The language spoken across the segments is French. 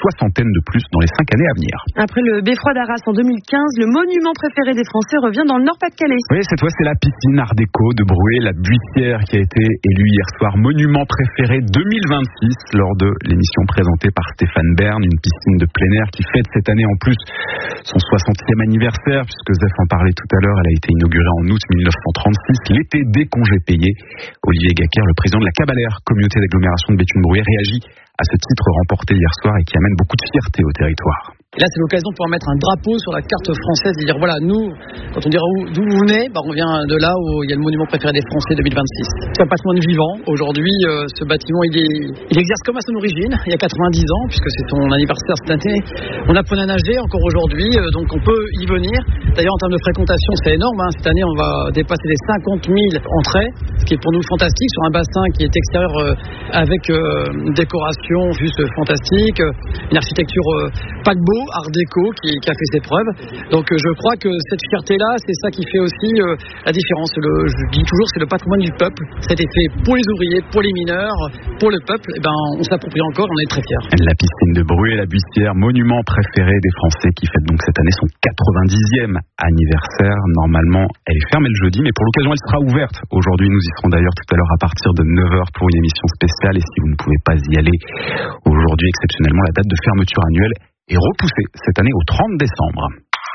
soixantaine de plus dans les 5 années à venir. Après le beffroi d'Arras en 2015, le monument préféré des Français revient dans le Nord-Pas-de-Calais. Oui, cette fois c'est la piscine Art déco de Bruay, la Buissière, qui a été élue hier soir monument préféré 2026 lors de l'émission présentée par Stéphane Bern, une piscine de plein air qui fête cette année en plus son 60e anniversaire, puisque Zef en parlait tout à l'heure. Elle a été inaugurée en août 1936, l'été des congés payés. Olivier Gaquer, le président de la Cabalère, communauté d'agglomération de Béthune-Bruay, réagit à ce titre remporté hier soir et qui amène beaucoup de fierté au territoire. Et là, c'est l'occasion de pouvoir mettre un drapeau sur la carte française et dire voilà, nous, quand on dira d'où vous venez, on vient de là où il y a le monument préféré des Français 2026. C'est un patrimoine vivant. Aujourd'hui, ce bâtiment, il exerce comme à son origine, il y a 90 ans, puisque c'est son anniversaire cette année. On apprenait à nager encore aujourd'hui, donc on peut y venir. D'ailleurs, en termes de fréquentation, c'est énorme. Cette année, on va dépasser les 50 000 entrées, ce qui est pour nous fantastique, sur un bassin qui est extérieur avec une décoration juste fantastique, une architecture paquebot, art déco qui a fait ses preuves. Donc je crois que cette fierté-là, c'est ça qui fait aussi la différence. Je dis toujours, c'est le patrimoine du peuple. Ça a été fait pour les ouvriers, pour les mineurs, pour le peuple. Et on s'approprie encore, on est très fiers. La piscine de Bruay, la Buissière, monument préféré des Français, qui fête donc cette année son 90e anniversaire. Normalement, elle est fermée le jeudi, mais pour l'occasion, elle sera ouverte. Aujourd'hui, nous y serons d'ailleurs tout à l'heure à partir de 9h pour une émission spéciale. Et si vous ne pouvez pas y aller aujourd'hui, exceptionnellement, la date de fermeture annuelle est repoussée cette année au 30 décembre.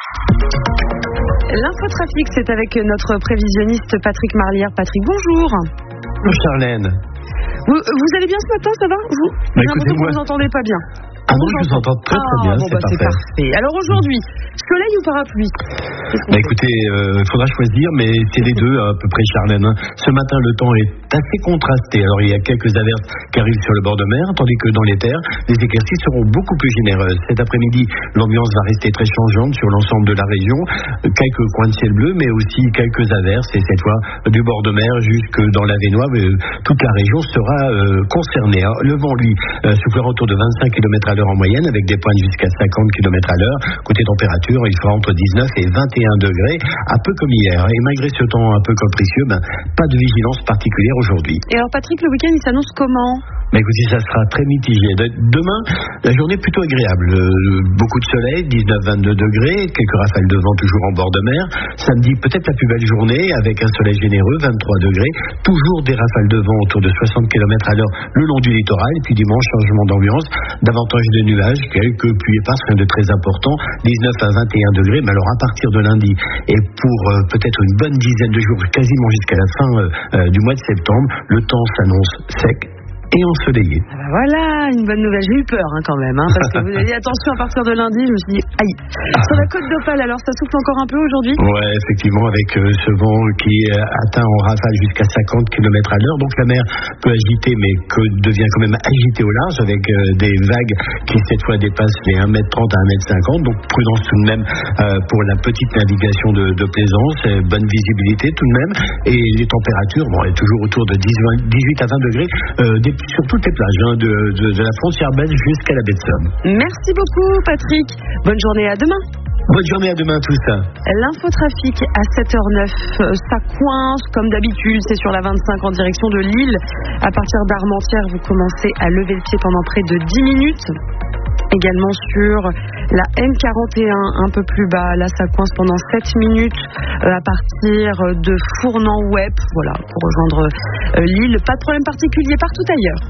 L'infotrafic, c'est avec notre prévisionniste Patrick Marlière. Patrick, bonjour. Bonjour Charlène. Vous allez bien ce matin, ça va J'ai l'impression que vous n'entendez pas bien. Ah non, je vous entends très bien, c'est parfait. Alors aujourd'hui, soleil ou parapluie? Écoutez, il faudra choisir, mais c'est les deux à peu près, Charlène. Ce matin, le temps est assez contrasté. Alors il y a quelques averses qui arrivent sur le bord de mer, tandis que dans les terres, les éclaircies seront beaucoup plus généreuses. Cet après-midi, l'ambiance va rester très changeante sur l'ensemble de la région. Quelques coins de ciel bleu, mais aussi quelques averses, et cette fois du bord de mer jusque dans l'Avesnois, toute la région sera concernée. Le vent, lui, soufflera autour de 25 km à l'heure en moyenne, avec des pointes jusqu'à 50 km à l'heure. Côté température, il fera entre 19 et 21 degrés, un peu comme hier. Et malgré ce temps un peu capricieux, pas de vigilance particulière aujourd'hui. Et alors Patrick, le week-end, il s'annonce comment? Écoutez, ça sera très mitigé. Demain, la journée est plutôt agréable. Beaucoup de soleil, 19-22 degrés, quelques rafales de vent toujours en bord de mer. Samedi, peut-être la plus belle journée, avec un soleil généreux, 23 degrés. Toujours des rafales de vent autour de 60 km à l'heure le long du littoral. Et puis dimanche, changement d'ambiance, davantage de nuages, quelques pluies éparses, rien de très important, 19 à 21 degrés. Mais alors à partir de lundi, et pour peut-être une bonne dizaine de jours, quasiment jusqu'à la fin du mois de septembre, le temps s'annonce sec et ensoleillé. Voilà, une bonne nouvelle. J'ai eu peur quand même, parce que vous avez dit attention à partir de lundi, je me suis dit aïe. Sur la côte d'Opale, alors ça souffle encore un peu aujourd'hui? Ouais, effectivement, avec ce vent qui atteint en rafale jusqu'à 50 km à l'heure, donc la mer peut agiter, mais devient quand même agitée au large, avec des vagues qui cette fois dépassent les 1,30 m à 1,50 m, donc prudence tout de même pour la petite navigation de plaisance, bonne visibilité tout de même, et les températures, est toujours autour de 18 à 20 degrés, sur toutes les plages de la frontière belge jusqu'à la baie de Somme. Merci beaucoup Patrick. Bonne journée, à demain. Bonne journée, à demain tous. L'infotrafic à 7h09, ça coince comme d'habitude, c'est sur la 25 en direction de Lille. À partir d'Armentières, vous commencez à lever le pied pendant près de 10 minutes. Également sur la N41, un peu plus bas, là ça coince pendant 7 minutes à partir de Fournan-Wep, voilà, pour rejoindre Lille. Pas de problème particulier partout ailleurs.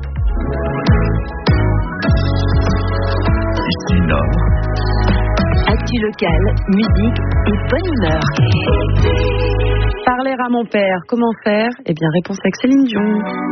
Ici Nord. Actu locale, musique et bonne humeur. Parler à mon père, comment faire? Eh bien, réponse avec Céline Dion.